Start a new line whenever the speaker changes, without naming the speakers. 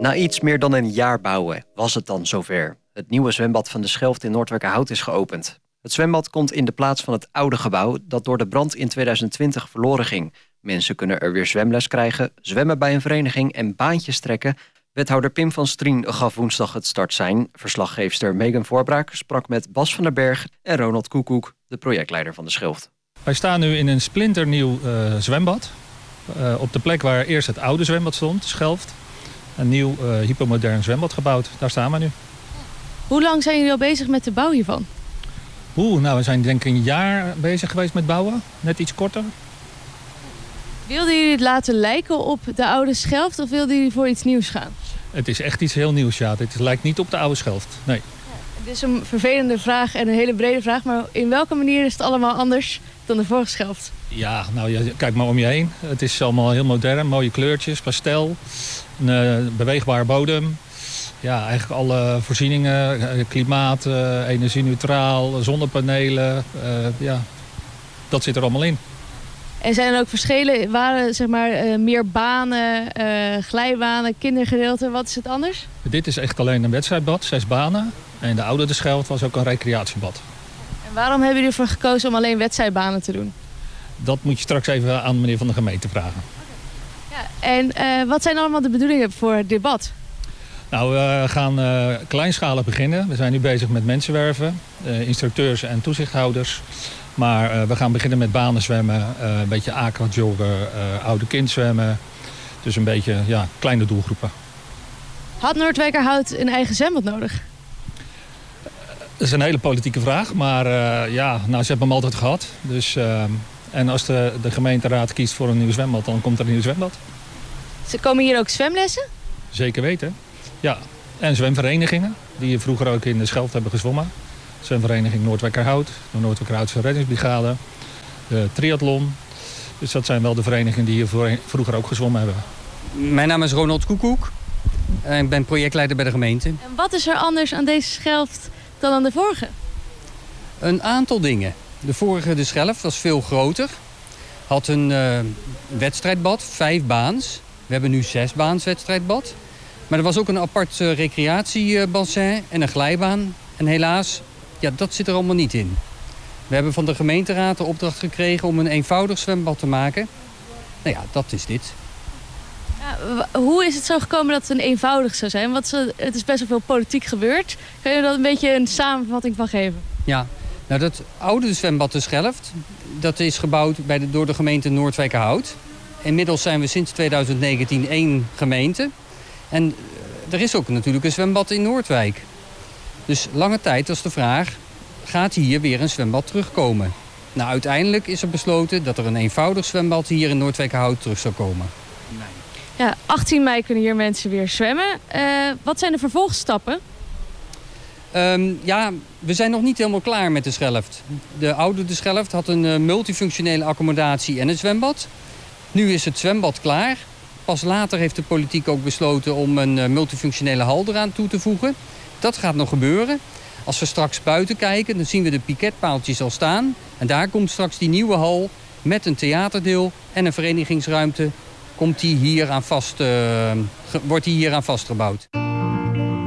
Na iets meer dan een jaar bouwen was het dan zover. Het nieuwe zwembad van de Schelft in Noordwijkerhout is geopend. Het zwembad komt in de plaats van het oude gebouw dat door de brand in 2020 verloren ging. Mensen kunnen er weer zwemles krijgen, zwemmen bij een vereniging en baantjes trekken. Wethouder Pim van Strien gaf woensdag het startsein. Verslaggeefster Megan Voorbraak sprak met Bas van der Berg en Ronald Koekoek, de projectleider van de Schelft.
Wij staan nu in een splinternieuw zwembad. Op de plek waar eerst het oude zwembad stond, Schelft. Een nieuw hypermodern zwembad gebouwd. Daar staan we nu.
Hoe lang zijn jullie al bezig met de bouw hiervan?
Nou, we zijn denk ik een jaar bezig geweest met bouwen. Net iets korter.
Wilden jullie het laten lijken op de oude Schelft of wilden jullie voor iets nieuws gaan?
Het is echt iets heel nieuws, ja. Het lijkt niet op de oude Schelft, nee.
Het is een vervelende vraag en een hele brede vraag, maar in welke manier is het allemaal anders dan de vorige Schelft?
Ja, nou kijk maar om je heen. Het is allemaal heel modern, mooie kleurtjes, pastel, een beweegbare bodem. Ja, eigenlijk alle voorzieningen, klimaat, energie-neutraal, zonnepanelen, ja, dat zit er allemaal in.
En zijn er ook verschillen? Waren zeg maar meer banen, glijbanen, kindergedeelte? Wat is het anders?
Dit is echt alleen een wedstrijdbad, 6 banen. En de oude de Schelft was ook een recreatiebad.
En waarom hebben jullie ervoor gekozen om alleen wedstrijdbanen te doen?
Dat moet je straks even aan meneer van de gemeente vragen.
Ja, en wat zijn allemaal de bedoelingen voor dit bad?
Nou, we gaan kleinschalig beginnen. We zijn nu bezig met mensenwerven, instructeurs en toezichthouders. Maar we gaan beginnen met banen zwemmen, een beetje aquajoggen, oude kind zwemmen. Dus een beetje kleine doelgroepen.
Had Noordwijkerhout een eigen zwembad nodig?
Dat is een hele politieke vraag, maar ze hebben hem altijd gehad. Dus, en als de gemeenteraad kiest voor een nieuw zwembad, dan komt er een nieuw zwembad.
Komen hier ook zwemlessen?
Zeker weten, ja. En zwemverenigingen, die vroeger ook in de Schelft hebben gezwommen. Zwemvereniging Noordwijkerhout, de Noordwijkerhoutse reddingsbrigade, de triathlon. Dus dat zijn wel de verenigingen die hier vroeger ook gezwommen hebben.
Mijn naam is Ronald Koekoek. Ik ben projectleider bij de gemeente.
En wat is er anders aan deze Schelft dan aan de vorige?
Een aantal dingen. De vorige, de Schelft, was veel groter. Had een wedstrijdbad, 5 baans. We hebben nu 6 baans wedstrijdbad. Maar er was ook een apart recreatiebassin en een glijbaan. En helaas, dat zit er allemaal niet in. We hebben van de gemeenteraad de opdracht gekregen om een eenvoudig zwembad te maken. Nou ja, dat is dit.
Ja, hoe is het zo gekomen dat het een eenvoudig zou zijn? Want het is best wel veel politiek gebeurd. Kun je daar een beetje een samenvatting van geven?
Ja, nou dat oude zwembad de Schelft, dat is gebouwd door de gemeente Noordwijkerhout. Inmiddels zijn we sinds 2019 één gemeente. En er is ook natuurlijk een zwembad in Noordwijk. Dus lange tijd was de vraag, gaat hier weer een zwembad terugkomen? Nou, uiteindelijk is er besloten dat er een eenvoudig zwembad hier in Noordwijkerhout terug zou komen.
Ja, 18 mei kunnen hier mensen weer zwemmen. Wat zijn de vervolgstappen?
We zijn nog niet helemaal klaar met de Schelft. De oude de Schelft had een multifunctionele accommodatie en een zwembad. Nu is het zwembad klaar. Pas later heeft de politiek ook besloten om een multifunctionele hal eraan toe te voegen. Dat gaat nog gebeuren. Als we straks buiten kijken, dan zien we de piketpaaltjes al staan. En daar komt straks die nieuwe hal met een theaterdeel en een verenigingsruimte. Wordt die hier aan vastgebouwd.